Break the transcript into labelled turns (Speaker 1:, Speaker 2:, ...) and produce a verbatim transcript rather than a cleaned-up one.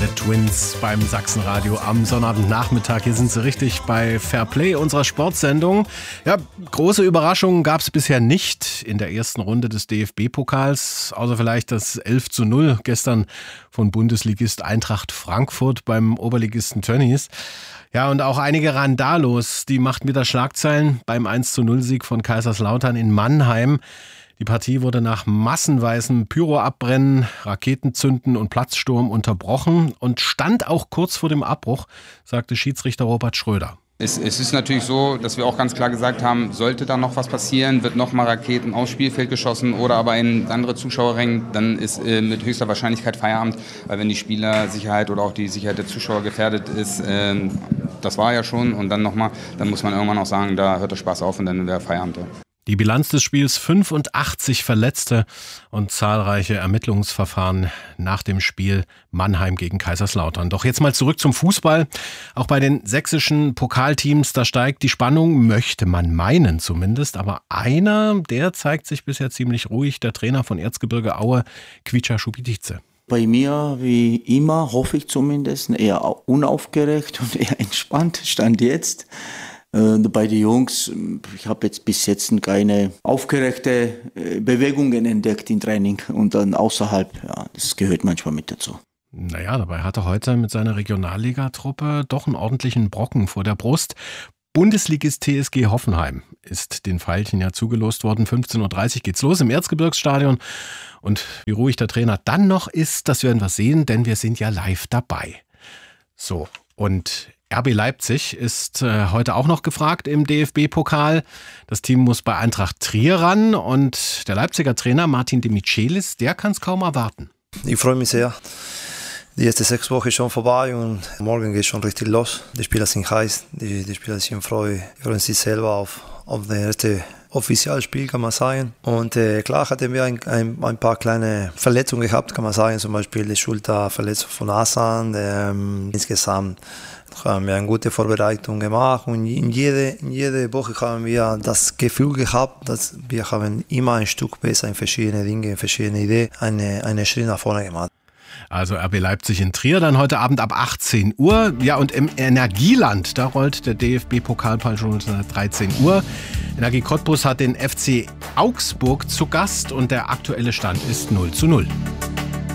Speaker 1: The Twins beim Sachsenradio am Sonnabendnachmittag. Hier sind sie richtig bei Fair Play, unserer Sportsendung. Ja, große Überraschungen gab es bisher nicht in der ersten Runde des D F B-Pokals, außer vielleicht das elf zu null gestern von Bundesligist Eintracht Frankfurt beim Oberligisten Tönnies. Ja, und auch einige Randalos, die machten wieder Schlagzeilen beim eins zu null Sieg von Kaiserslautern in Mannheim. Die Partie wurde nach massenweisem Pyroabbrennen, Raketenzünden und Platzsturm unterbrochen und stand auch kurz vor dem Abbruch, sagte Schiedsrichter Robert Schröder.
Speaker 2: Es, es ist natürlich so, dass wir auch ganz klar gesagt haben, sollte da noch was passieren, wird noch mal Raketen aufs Spielfeld geschossen oder aber in andere Zuschauerrängen, dann ist äh, mit höchster Wahrscheinlichkeit Feierabend, weil wenn die Spielersicherheit oder auch die Sicherheit der Zuschauer gefährdet ist, äh, das war ja schon und dann nochmal, dann muss man irgendwann auch sagen, da hört der Spaß auf und dann wäre Feierabend.
Speaker 1: Die Bilanz des Spiels: fünfundachtzig Verletzte und zahlreiche Ermittlungsverfahren nach dem Spiel Mannheim gegen Kaiserslautern. Doch jetzt mal zurück zum Fußball. Auch bei den sächsischen Pokalteams, da steigt die Spannung, möchte man meinen zumindest. Aber einer, der zeigt sich bisher ziemlich ruhig, der Trainer von Erzgebirge Aue, Kvicha Šubitice.
Speaker 3: Bei mir, wie immer, hoffe ich zumindest, eher unaufgeregt und eher entspannt, Stand jetzt. Bei den Jungs, ich habe jetzt bis jetzt keine aufgeregte Bewegungen entdeckt im Training und dann außerhalb, ja, das gehört manchmal mit dazu.
Speaker 1: Naja, dabei hat er heute mit seiner Regionalligatruppe doch einen ordentlichen Brocken vor der Brust. Bundesligist T S G Hoffenheim ist den Veilchen ja zugelost worden. fünfzehn Uhr dreißig geht's los im Erzgebirgsstadion. Und wie ruhig der Trainer dann noch ist, das werden wir sehen, denn wir sind ja live dabei. So, und R B Leipzig ist äh, heute auch noch gefragt im D F B-Pokal. Das Team muss bei Eintracht Trier ran und der Leipziger Trainer Martin de Michelis, der kann es kaum erwarten.
Speaker 4: Ich freue mich sehr. Die erste sechs Wochen ist schon vorbei und morgen geht es schon richtig los. Die Spieler sind heiß, die, die Spieler sind froh, freuen sich selber auf, auf das erste Offizialspiel, kann man sagen. Und äh, klar hatten wir ein, ein, ein paar kleine Verletzungen gehabt, kann man sagen. Zum Beispiel die Schulterverletzung von Hasan. Ähm, insgesamt haben wir eine gute Vorbereitung gemacht und in jede, in jede Woche haben wir das Gefühl gehabt, dass wir haben immer ein Stück besser in verschiedene Dinge, in verschiedene Ideen, eine, eine Schritt nach vorne gemacht.
Speaker 1: Also R B Leipzig in Trier dann heute Abend ab achtzehn Uhr. Ja, und im Energieland, da rollt der D F B-Pokalball schon seit dreizehn Uhr. Energie Cottbus hat den F C Augsburg zu Gast und der aktuelle Stand ist null zu null.